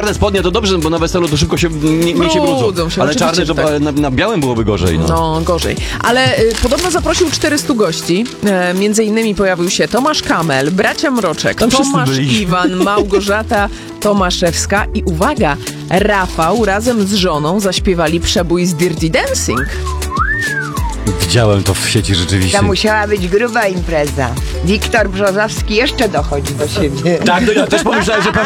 czarne spodnie to dobrze, bo na weselu to szybko się nie się brudzą. Ale czarne to na białym byłoby gorzej. No, gorzej. Ale podobno zaprosił 400 gości. Między innymi pojawił się Tomasz Kamel, bracia Mroczek, Tomasz Iwan, Małgorzata Tomaszewska i uwaga, Rafał razem z żoną zaśpiewali przebój z Dirty Dancing. Widziałem to w sieci rzeczywiście. To musiała być gruba impreza. Wiktor Brzozowski jeszcze dochodzi do siebie. Tak, ja też pomyślałem, że